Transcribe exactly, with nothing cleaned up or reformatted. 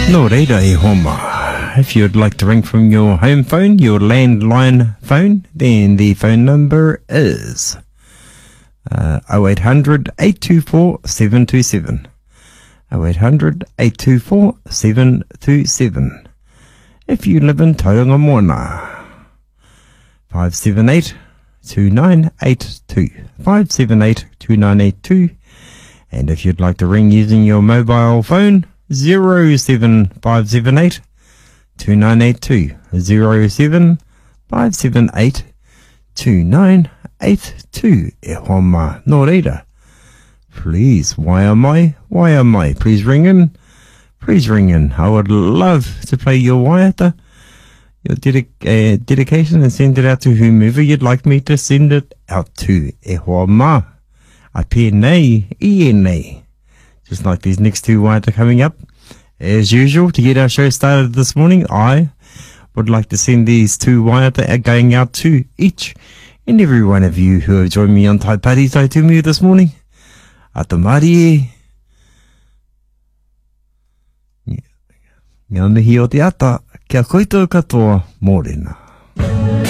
No reira e homa. If you'd like to ring from your home phone, your landline phone, then the phone number is uh, oh eight hundred, eight two four, seven two seven. oh eight hundred, eight two four, seven two seven. If you live in Tauranga Moana, five seven eight, two nine eight two. five seven eight, two nine eight two. And if you'd like to ring using your mobile phone, zero seven five seven eight, two nine eight two. zero seven five seven eight, two nine eight two. E homa no reira. Please, why am I? Why am I? Please ring in. Please ring in. I would love to play your waiata, your dedic uh, dedication, and send it out to whomever you'd like me to send it out to. E homa. A pēnei, I nei. Just like these next two waiata coming up. As usual, to get our show started this morning, I would like to send these two waiata going out to each and every one of you who have joined me on Tai Pari Tai Tumu this morning. Ata mari e. Ngā mihi o te ata, kia koutou katoa mōrena.